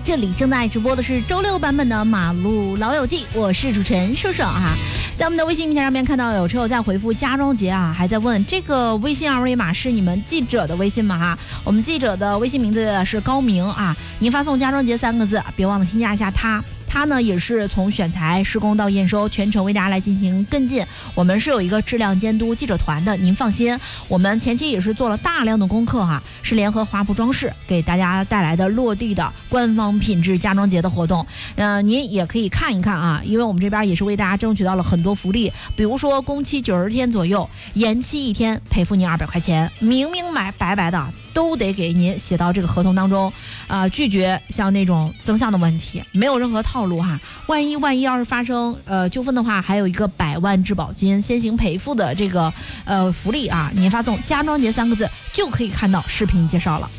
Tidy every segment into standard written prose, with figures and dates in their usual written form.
这里正在直播的是周六版本的马路老友记，我是主持人瘦瘦啊。在我们的微信平台上面看到有车友在回复家装节啊，还在问这个微信二维码是你们记者的微信吗？哈，我们记者的微信名字是高明啊，您发送家装节3个字，别忘了添加一下他呢也是从选材、施工到验收全程为大家来进行跟进。我们是有一个质量监督记者团的，您放心，我们前期也是做了大量的功课哈，是联合华普装饰给大家带来的落地的官方品质家装节的活动。您也可以看一看啊，因为我们这边也是为大家争取到了很多福利，比如说工期90天左右，延期1天赔付您200块钱，明白白的都得给您写到这个合同当中，拒绝像那种增项的问题，没有任何套路哈。万一要是发生纠纷的话，还有一个100万质保金先行赔付的这个福利啊，您发送家装节3个字就可以看到视频介绍了。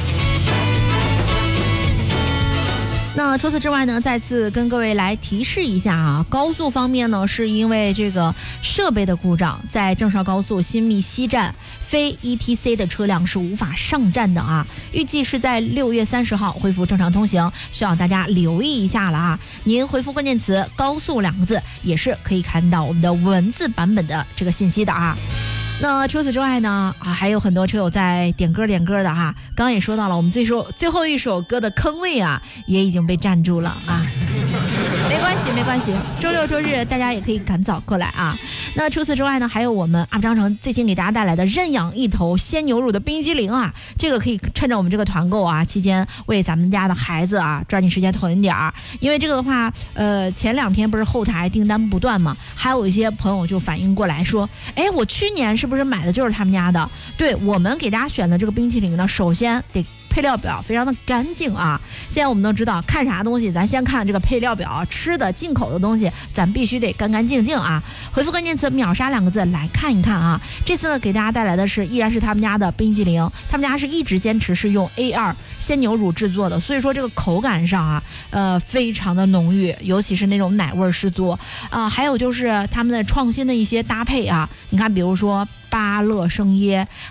那除此之外呢，再次跟各位来提示一下啊，高速方面呢，是因为这个设备的故障，在郑绍高速新密西站非 ETC 的车辆是无法上站的啊，预计是在6月30号恢复正常通行，需要大家留意一下了啊。您回复关键词高速2个字，也是可以看到我们的文字版本的这个信息的啊。那除此之外呢，还有很多车友在点歌的哈。刚刚也说到了，我们最后一首歌的坑位啊，也已经被占住了啊。没关系，周六周日大家也可以赶早过来啊。那除此之外呢，还有我们阿张成最新给大家带来的认养一头鲜牛乳的冰激凌啊，这个可以趁着我们这个团购啊期间为咱们家的孩子啊抓紧时间囤一点儿，因为这个的话前2天不是后台订单不断嘛，还有一些朋友就反映过来说，我去年是不是买的就是他们家的？对，我们给大家选的这个冰淇淋呢，首先得配料表非常的干净啊。现在我们都知道看啥东西咱先看这个配料表，吃的进口的东西咱必须得干干净净啊。回复关键词秒杀2个字来看一看啊。这次呢给大家带来的是依然是他们家的冰激凌，他们家是一直坚持是用 A2 鲜牛乳制作的，所以说这个口感上啊非常的浓郁，尤其是那种奶味十足啊。还有就是他们的创新的一些搭配啊，你看比如说芭乐生椰